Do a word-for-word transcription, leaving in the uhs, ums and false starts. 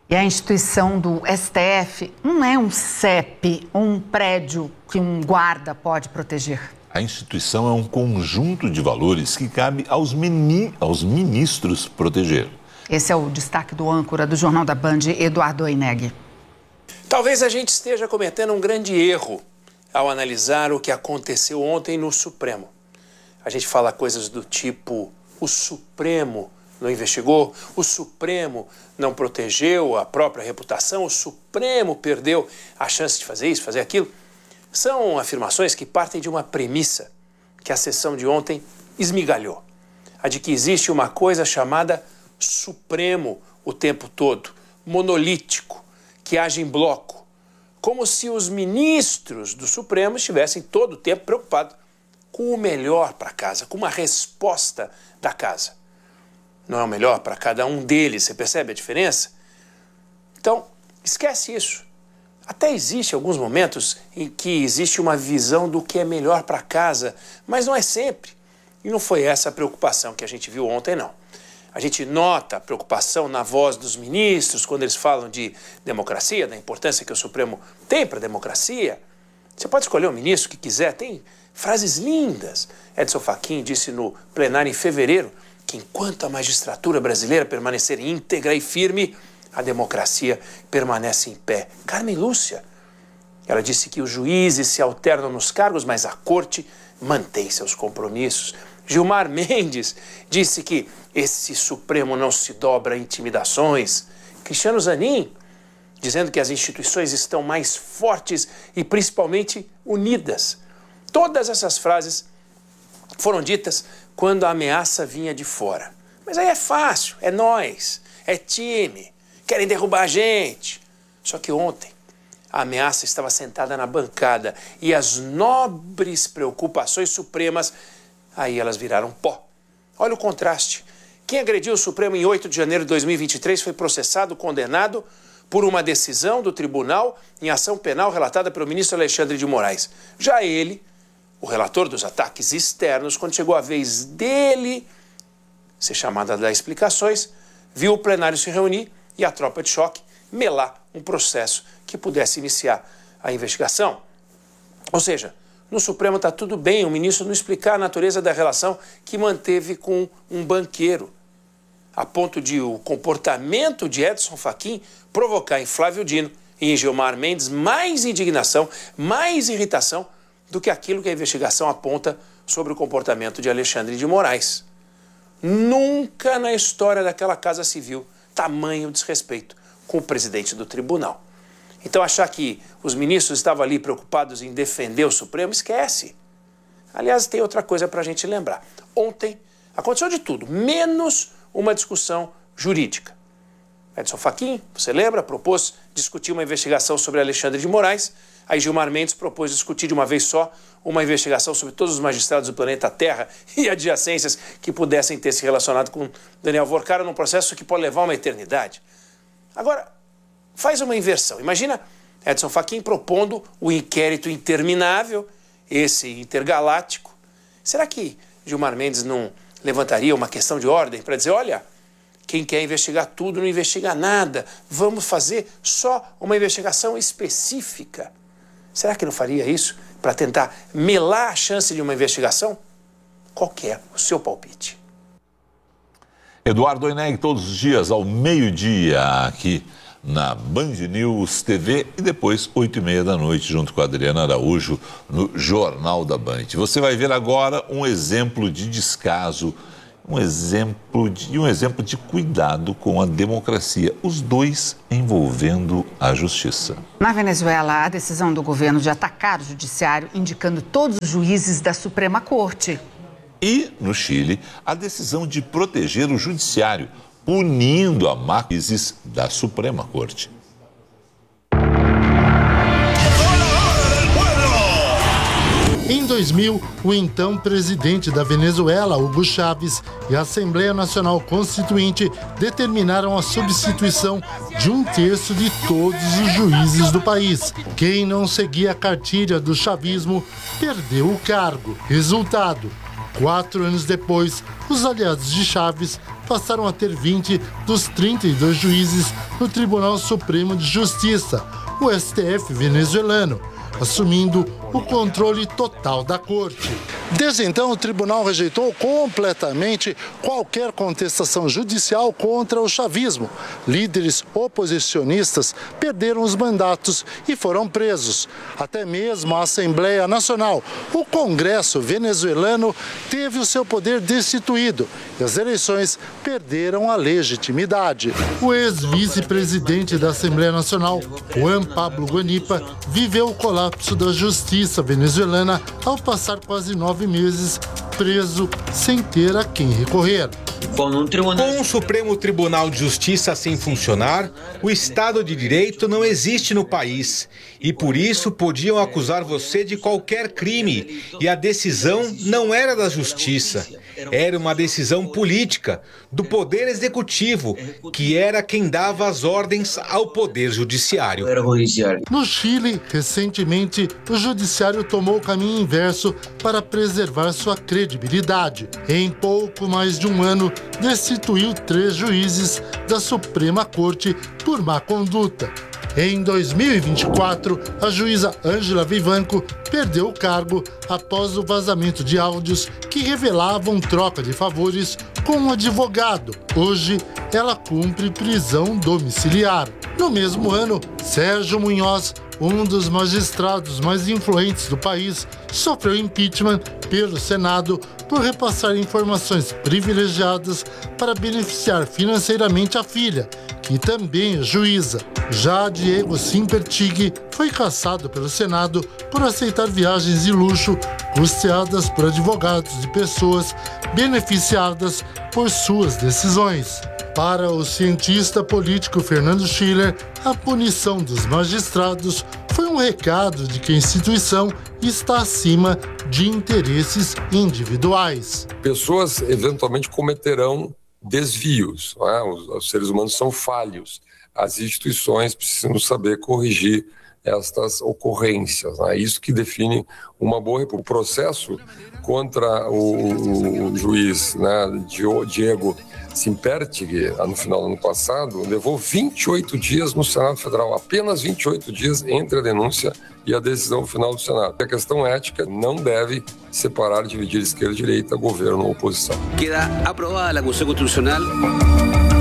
E a instituição do S T F não é um C E P ou um prédio que um guarda pode proteger. A instituição é um conjunto de valores que cabe aos, mini, aos ministros proteger. Esse é o destaque do âncora do Jornal da Band, Eduardo Oineg. Talvez a gente esteja cometendo um grande erro ao analisar o que aconteceu ontem no Supremo. A gente fala coisas do tipo: o Supremo não investigou, o Supremo não protegeu a própria reputação, o Supremo perdeu a chance de fazer isso, fazer aquilo. São afirmações que partem de uma premissa que a sessão de ontem esmigalhou. A de que existe uma coisa chamada Supremo o tempo todo, monolítico, que age em bloco, como se os ministros do Supremo estivessem todo o tempo preocupados com o melhor para casa, com uma resposta da casa. Não é o melhor para cada um deles, você percebe a diferença? Então, esquece isso. Até existe alguns momentos em que existe uma visão do que é melhor para casa, mas não é sempre. E não foi essa a preocupação que a gente viu ontem, não. A gente nota a preocupação na voz dos ministros quando eles falam de democracia, da importância que o Supremo tem para a democracia. Você pode escolher o ministro que quiser, tem frases lindas. Edson Fachin disse no plenário em fevereiro que enquanto a magistratura brasileira permanecer íntegra e firme, a democracia permanece em pé. Carmen Lúcia, ela disse que os juízes se alternam nos cargos, mas a corte mantém seus compromissos. Gilmar Mendes disse que esse Supremo não se dobra a intimidações. Cristiano Zanin, dizendo que as instituições estão mais fortes e principalmente unidas. Todas essas frases foram ditas quando a ameaça vinha de fora. Mas aí é fácil, é nós, é time, querem derrubar a gente. Só que ontem a ameaça estava sentada na bancada e as nobres preocupações supremas, aí elas viraram pó. Olha o contraste. Quem agrediu o Supremo em oito de janeiro de dois mil e vinte e três foi processado, condenado por uma decisão do tribunal em ação penal relatada pelo ministro Alexandre de Moraes. Já ele, o relator dos ataques externos, quando chegou a vez dele ser chamado a dar explicações, viu o plenário se reunir e a tropa de choque melar um processo que pudesse iniciar a investigação. Ou seja, no Supremo está tudo bem o ministro não explicar a natureza da relação que manteve com um banqueiro, a ponto de o comportamento de Edson Fachin provocar em Flávio Dino e em Gilmar Mendes mais indignação, mais irritação do que aquilo que a investigação aponta sobre o comportamento de Alexandre de Moraes. Nunca na história daquela Casa Civil tamanho desrespeito com o presidente do tribunal. Então achar que os ministros estavam ali preocupados em defender o Supremo, esquece. Aliás, tem outra coisa para a gente lembrar. Ontem aconteceu de tudo, menos uma discussão jurídica. Edson Fachin, você lembra, propôs discutir uma investigação sobre Alexandre de Moraes. Aí Gilmar Mendes propôs discutir de uma vez só uma investigação sobre todos os magistrados do planeta Terra e adjacências que pudessem ter se relacionado com Daniel Vorcara num processo que pode levar uma eternidade. Agora, faz uma inversão. Imagina Edson Fachin propondo o inquérito interminável, esse intergaláctico. Será que Gilmar Mendes não levantaria uma questão de ordem para dizer, olha, quem quer investigar tudo não investiga nada, vamos fazer só uma investigação específica? Será que não faria isso para tentar melar a chance de uma investigação? Qual que é o seu palpite? Eduardo Oineg, todos os dias ao meio-dia aqui na Band News T V e depois oito e meia da noite junto com a Adriana Araújo no Jornal da Band. Você vai ver agora um exemplo de descaso, um exemplo de, um exemplo de cuidado com a democracia, os dois envolvendo a justiça. Na Venezuela, a decisão do governo de atacar o judiciário, indicando todos os juízes da Suprema Corte. E, no Chile, a decisão de proteger o judiciário, punindo a juízes da Suprema Corte. Em dois mil, o então presidente da Venezuela, Hugo Chávez, e a Assembleia Nacional Constituinte determinaram a substituição de um terço de todos os juízes do país. Quem não seguia a cartilha do chavismo perdeu o cargo. Resultado: Quatro anos depois, os aliados de Chávez passaram a ter vinte dos trinta e dois juízes no Tribunal Supremo de Justiça, o S T F venezuelano, assumindo o controle total da corte. Desde então, o tribunal rejeitou completamente qualquer contestação judicial contra o chavismo. Líderes oposicionistas perderam os mandatos e foram presos. Até mesmo a Assembleia Nacional, o Congresso venezuelano, teve o seu poder destituído e as eleições perderam a legitimidade. O ex-vice-presidente da Assembleia Nacional, Juan Pablo Guanipa, viveu o colapso da justiça venezuelana ao passar quase nove meses preso sem ter a quem recorrer. Com um Supremo Tribunal de Justiça sem funcionar, o Estado de Direito não existe no país. E por isso podiam acusar você de qualquer crime. E a decisão não era da Justiça. Era uma decisão política, do Poder Executivo, que era quem dava as ordens ao Poder Judiciário. No Chile, recentemente, o Judiciário tomou o caminho inverso para preservar sua credibilidade. Em pouco mais de um ano, destituiu três juízes da Suprema Corte por má conduta. Em dois mil e vinte e quatro, a juíza Ângela Vivanco perdeu o cargo após o vazamento de áudios que revelavam troca de favores com um advogado. Hoje, ela cumpre prisão domiciliar. No mesmo ano, Sérgio Munhoz, um dos magistrados mais influentes do país, sofreu impeachment pelo Senado por repassar informações privilegiadas para beneficiar financeiramente a filha, que também é juíza. Já Diego Simpertig foi cassado pelo Senado por aceitar viagens de luxo custeadas por advogados de pessoas beneficiadas por suas decisões. Para o cientista político Fernando Schiller, a punição dos magistrados foi um recado de que a instituição está acima de interesses individuais. Pessoas eventualmente cometerão desvios, não é? os, os seres humanos são falhos. As instituições precisam saber corrigir estas ocorrências. É isso que define uma boa república. O processo contra o, o juiz, né, Diego Simpertig, no final do ano passado, levou vinte e oito dias no Senado Federal, apenas vinte e oito dias entre a denúncia e a decisão final do Senado. A questão ética não deve separar, dividir esquerda e direita, governo ou oposição. Queda aprovada a Constitucional.